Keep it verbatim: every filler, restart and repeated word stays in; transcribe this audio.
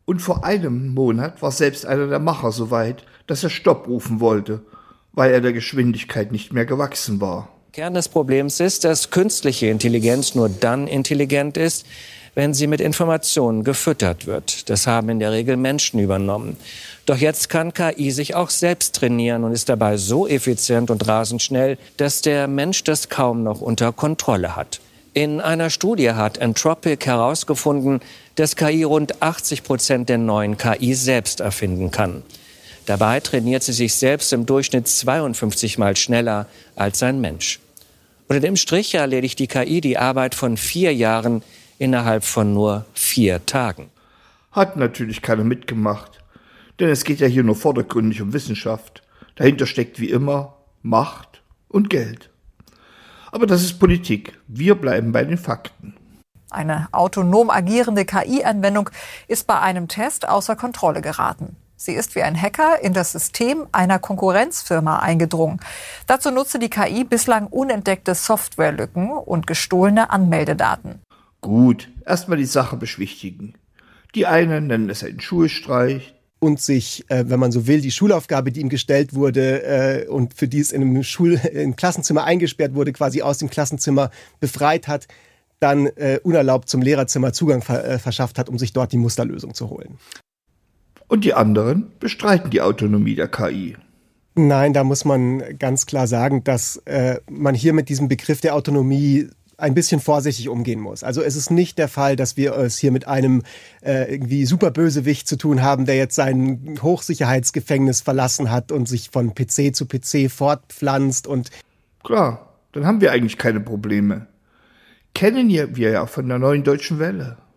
Und vor einem Monat war selbst einer der Macher so weit, dass er Stopp rufen wollte, weil er der Geschwindigkeit nicht mehr gewachsen war. Kern des Problems ist, dass künstliche Intelligenz nur dann intelligent ist, wenn sie mit Informationen gefüttert wird. Das haben in der Regel Menschen übernommen. Doch jetzt kann K I sich auch selbst trainieren und ist dabei so effizient und rasend schnell, dass der Mensch das kaum noch unter Kontrolle hat. In einer Studie hat Anthropic herausgefunden, dass K I rund achtzig Prozent der neuen K I selbst erfinden kann. Dabei trainiert sie sich selbst im Durchschnitt zweiundfünfzig Mal schneller als ein Mensch. Unter dem Strich erledigt die K I die Arbeit von vier Jahren innerhalb von nur vier Tagen. Hat natürlich keiner mitgemacht, denn es geht ja hier nur vordergründig um Wissenschaft. Dahinter steckt wie immer Macht und Geld. Aber das ist Politik. Wir bleiben bei den Fakten. Eine autonom agierende K I-Anwendung ist bei einem Test außer Kontrolle geraten. Sie ist wie ein Hacker in das System einer Konkurrenzfirma eingedrungen. Dazu nutze die K I bislang unentdeckte Softwarelücken und gestohlene Anmeldedaten. Gut, erstmal die Sache beschwichtigen. Die einen nennen es einen Schulstreich. Und sich, äh, wenn man so will, die Schulaufgabe, die ihm gestellt wurde äh, und für die es in einem Schul im Klassenzimmer eingesperrt wurde, quasi aus dem Klassenzimmer befreit hat, dann äh, unerlaubt zum Lehrerzimmer Zugang ver äh, verschafft hat, um sich dort die Musterlösung zu holen. Und die anderen bestreiten die Autonomie der K I. Nein, da muss man ganz klar sagen, dass äh, man hier mit diesem Begriff der Autonomie ein bisschen vorsichtig umgehen muss. Also es ist nicht der Fall, dass wir es hier mit einem äh, irgendwie Superbösewicht zu tun haben, der jetzt sein Hochsicherheitsgefängnis verlassen hat und sich von P C zu P C fortpflanzt und... Klar, dann haben wir eigentlich keine Probleme. Kennen wir ja von der Neuen Deutschen Welle.